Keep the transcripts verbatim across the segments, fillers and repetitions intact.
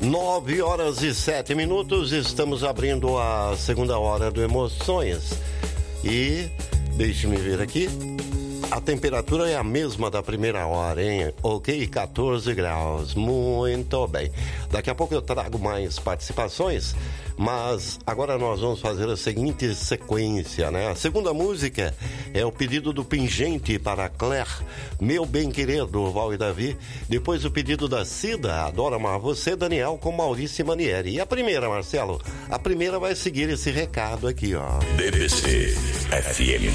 Nove horas e sete minutos, estamos abrindo a segunda hora do Emoções. E, deixe-me ver aqui, a temperatura é a mesma da primeira hora, hein? Ok, quatorze graus, muito bem. Daqui a pouco eu trago mais participações, mas agora nós vamos fazer a seguinte sequência, né? A segunda música é o pedido do Pingente para Claire, Meu Bem Querido, Val e Davi. Depois o pedido da Cida, Adoro Amar Você, Daniel, com Maurício Manieri. E a primeira, Marcelo? A primeira vai seguir esse recado aqui, ó. B B C F M.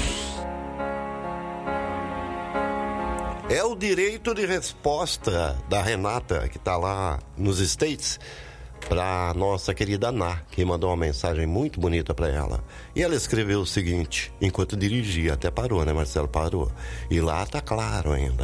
É o direito de resposta da Renata, que está lá nos States, para nossa querida Ná, que mandou uma mensagem muito bonita para ela. E ela escreveu o seguinte, enquanto dirigia, até parou, né, Marcelo? Parou. E lá tá claro ainda.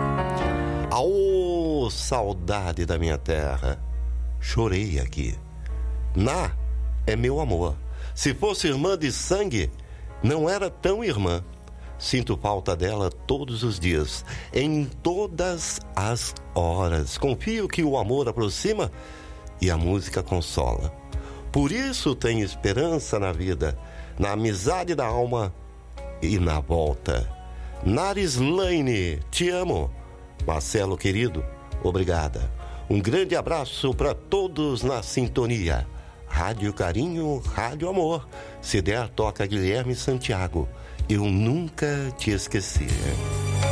Ô, saudade da minha terra, chorei aqui. Ná é meu amor. Se fosse irmã de sangue, não era tão irmã. Sinto falta dela todos os dias, em todas as horas. Confio que o amor aproxima e a música consola. Por isso tenho esperança na vida, na amizade da alma e na volta. Narislaine, te amo. Marcelo querido, obrigada. Um grande abraço para todos na sintonia. Rádio Carinho, Rádio Amor. Se der, toca Guilherme Santiago. Eu nunca te esqueci.